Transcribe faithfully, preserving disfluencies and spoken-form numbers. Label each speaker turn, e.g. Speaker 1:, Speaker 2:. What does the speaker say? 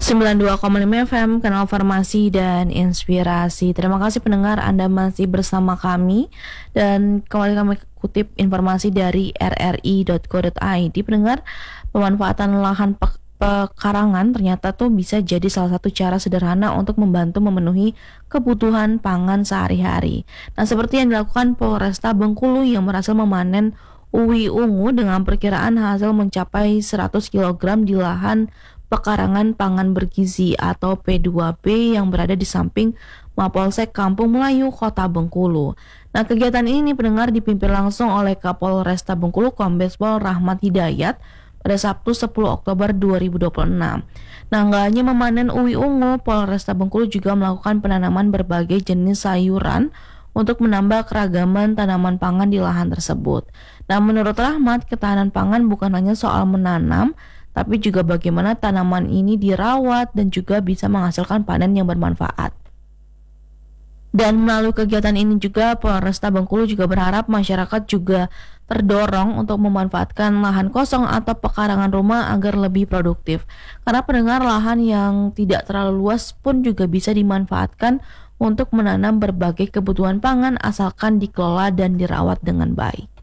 Speaker 1: sembilan puluh dua koma lima F M, Kanal Farmasi dan Inspirasi. Terima kasih pendengar, Anda masih bersama kami. Dan kembali kami kutip informasi dari r r i dot co dot i d. Pendengar, pemanfaatan lahan pe- pekarangan ternyata tuh bisa jadi salah satu cara sederhana untuk membantu memenuhi kebutuhan pangan sehari-hari. Nah, seperti yang dilakukan Polresta Bengkulu yang berhasil memanen uwi ungu dengan perkiraan hasil mencapai seratus kilogram di lahan pekarangan pangan bergizi atau P dua B yang berada di samping Mapolsek Kampung Melayu, Kota Bengkulu. Nah, kegiatan ini pendengar dipimpin langsung oleh Kapolresta Bengkulu Kombes Pol Rahmat Hidayat pada Sabtu sepuluh Oktober dua ribu dua puluh enam. Nah, nggak hanya memanen uwi ungu, Polresta Bengkulu juga melakukan penanaman berbagai jenis sayuran untuk menambah keragaman tanaman pangan di lahan tersebut. Nah, menurut Rahmat, ketahanan pangan bukan hanya soal menanam, tapi juga bagaimana tanaman ini dirawat dan juga bisa menghasilkan panen yang bermanfaat. Dan melalui kegiatan ini juga Polresta Bengkulu juga berharap masyarakat juga terdorong untuk memanfaatkan lahan kosong atau pekarangan rumah agar lebih produktif. Karena pendengar, lahan yang tidak terlalu luas pun juga bisa dimanfaatkan untuk menanam berbagai kebutuhan pangan asalkan dikelola dan dirawat dengan baik.